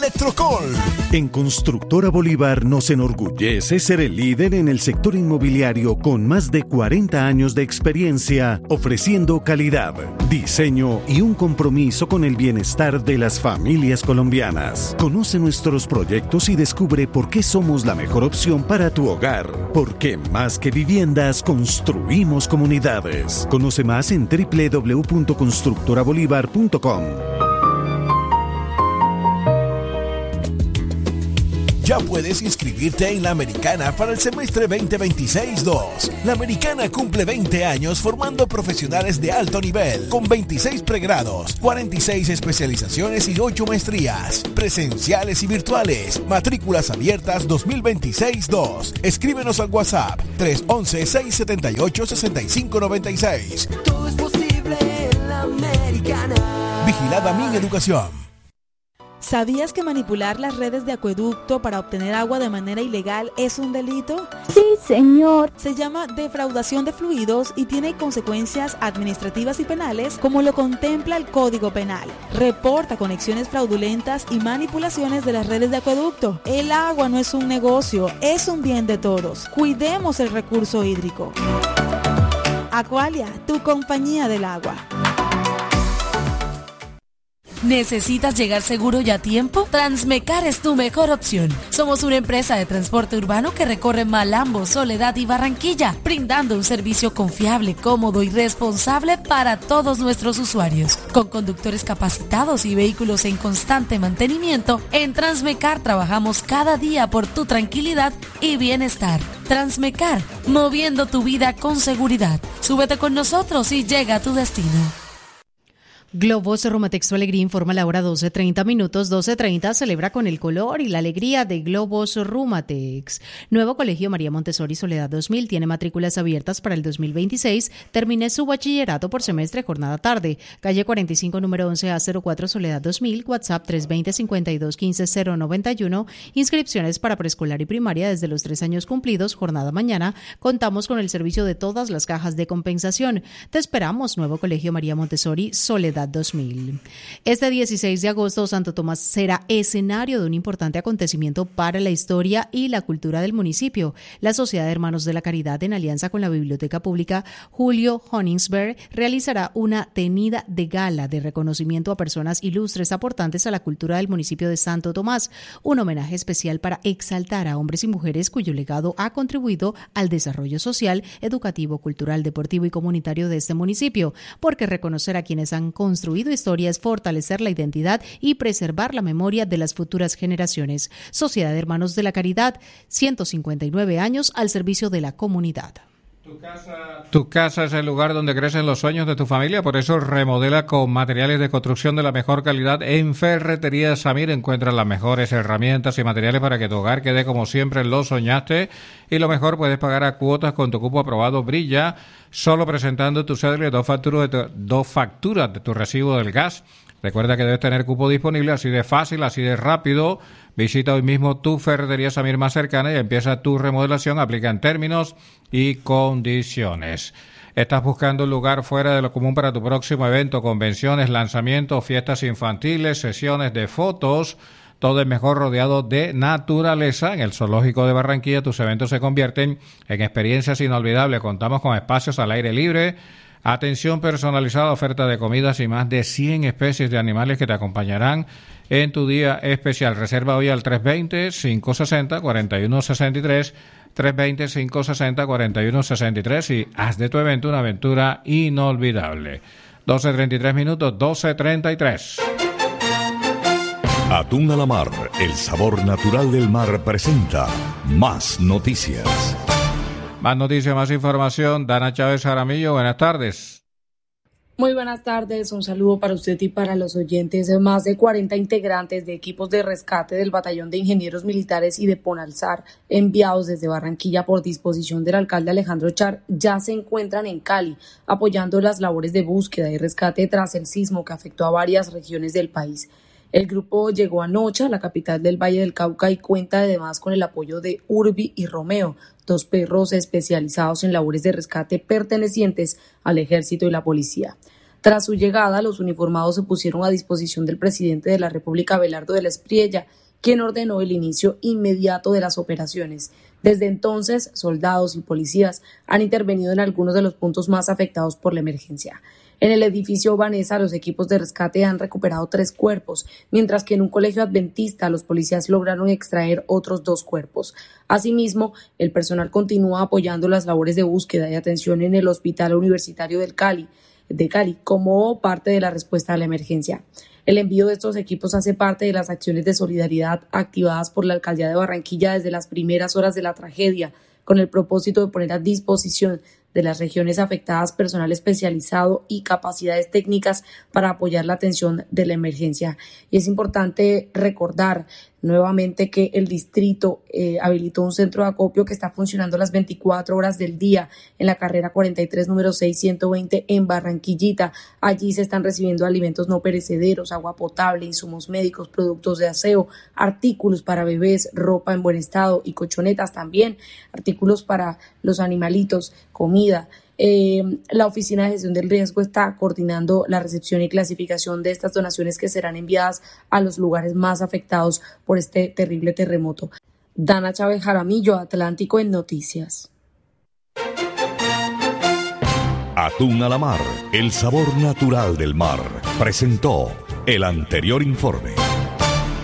Electrocol. En Constructora Bolívar nos enorgullece ser el líder en el sector inmobiliario con más de 40 años de experiencia, ofreciendo calidad, diseño y un compromiso con el bienestar de las familias colombianas. Conoce nuestros proyectos y descubre por qué somos la mejor opción para tu hogar. Porque más que viviendas, construimos comunidades. Conoce más en www.constructorabolívar.com. Ya puedes inscribirte en la Americana para el semestre 2026-2. La Americana cumple 20 años formando profesionales de alto nivel, con 26 pregrados, 46 especializaciones y 8 maestrías, presenciales y virtuales. Matrículas abiertas 2026-2. Escríbenos al WhatsApp 311-678-6596. Todo es posible en la Americana. Vigilada Mineducación. ¿Sabías que manipular las redes de acueducto para obtener agua de manera ilegal es un delito? Sí, señor. Se llama defraudación de fluidos y tiene consecuencias administrativas y penales como lo contempla el Código Penal. Reporta conexiones fraudulentas y manipulaciones de las redes de acueducto. El agua no es un negocio, es un bien de todos. Cuidemos el recurso hídrico. Aqualia, tu compañía del agua. ¿Necesitas llegar seguro y a tiempo? Transmecar es tu mejor opción. Somos una empresa de transporte urbano que recorre Malambo, Soledad y Barranquilla, brindando un servicio confiable, cómodo y responsable para todos nuestros usuarios. Con conductores capacitados y vehículos en constante mantenimiento, en Transmecar trabajamos cada día por tu tranquilidad y bienestar. Transmecar, moviendo tu vida con seguridad. Súbete con nosotros y llega a tu destino. Globos Rumatex Alegría informa la hora 12:30 minutos. 12:30 celebra con el color y la alegría de Globos Rumatex. Nuevo Colegio María Montessori Soledad 2000 tiene matrículas abiertas para el 2026. Termine su bachillerato por semestre, jornada tarde. Calle 45, número 11A04, Soledad 2000. WhatsApp 320-5215-091. Inscripciones para preescolar y primaria desde los 3 años cumplidos, jornada mañana. Contamos con el servicio de todas las cajas de compensación. Te esperamos, Nuevo Colegio María Montessori Soledad 2000. Este 16 de agosto, Santo Tomás será escenario de un importante acontecimiento para la historia y la cultura del municipio. La Sociedad de Hermanos de la Caridad, en alianza con la Biblioteca Pública Julio Honingsberg, realizará una tenida de gala de reconocimiento a personas ilustres aportantes a la cultura del municipio de Santo Tomás, un homenaje especial para exaltar a hombres y mujeres cuyo legado ha contribuido al desarrollo social, educativo, cultural, deportivo y comunitario de este municipio, porque reconocer a quienes han construido historia es fortalecer la identidad y preservar la memoria de las futuras generaciones. Sociedad de Hermanos de la Caridad, 159 años al servicio de la comunidad. Tu casa es el lugar donde crecen los sueños de tu familia, por eso remodela con materiales de construcción de la mejor calidad. En Ferretería Samir encuentras las mejores herramientas y materiales para que tu hogar quede como siempre lo soñaste, y lo mejor, puedes pagar a cuotas con tu cupo aprobado Brilla, solo presentando tu cédula y dos facturas de tu recibo del gas. Recuerda que debes tener cupo disponible, así de fácil, así de rápido. Visita hoy mismo tu Ferretería Samir más cercana y empieza tu remodelación. Aplica en términos y condiciones. ¿Estás buscando un lugar fuera de lo común para tu próximo evento, convenciones, lanzamientos, fiestas infantiles, sesiones de fotos? Todo es mejor rodeado de naturaleza. En el Zoológico de Barranquilla tus eventos se convierten en experiencias inolvidables. Contamos con espacios al aire libre, atención personalizada, oferta de comidas y más de 100 especies de animales que te acompañarán en tu día especial. Reserva hoy al 320-560-4163, 320-560-4163 y haz de tu evento una aventura inolvidable. 12:33 minutos, 12:33. Atún a la Mar, el sabor natural del mar, presenta Más Noticias. Más noticias, más información. Dana Chávez Jaramillo, buenas tardes. Muy buenas tardes, un saludo para usted y para los oyentes. Más de 40 integrantes de equipos de rescate del Batallón de Ingenieros Militares y de Ponalzar, enviados desde Barranquilla por disposición del alcalde Alejandro Char, ya se encuentran en Cali, apoyando las labores de búsqueda y rescate tras el sismo que afectó a varias regiones del país. El grupo llegó anoche a la capital del Valle del Cauca y cuenta además con el apoyo de Urbi y Romeo, dos perros especializados en labores de rescate pertenecientes al Ejército y la Policía. Tras su llegada, los uniformados se pusieron a disposición del presidente de la República, Abelardo de la Espriella, quien ordenó el inicio inmediato de las operaciones. Desde entonces, soldados y policías han intervenido en algunos de los puntos más afectados por la emergencia. En el edificio Vanessa, los equipos de rescate han recuperado 3 cuerpos, mientras que en un colegio adventista los policías lograron extraer otros 2 cuerpos. Asimismo, el personal continúa apoyando las labores de búsqueda y atención en el Hospital Universitario de Cali como parte de la respuesta a la emergencia. El envío de estos equipos hace parte de las acciones de solidaridad activadas por la Alcaldía de Barranquilla desde las primeras horas de la tragedia, con el propósito de poner a disposición de las regiones afectadas personal especializado y capacidades técnicas para apoyar la atención de la emergencia. Y es importante recordar nuevamente que el distrito habilitó un centro de acopio que está funcionando las 24 horas del día en la carrera 43, número 6120 en Barranquillita. Allí se están recibiendo alimentos no perecederos, agua potable, insumos médicos, productos de aseo, artículos para bebés, ropa en buen estado y colchonetas también, artículos para los animalitos, comida. La Oficina de Gestión del Riesgo está coordinando la recepción y clasificación de estas donaciones que serán enviadas a los lugares más afectados por este terrible terremoto. Dana Chávez Jaramillo, Atlántico en Noticias. Atún a la mar, el sabor natural del mar. Presentó el anterior informe.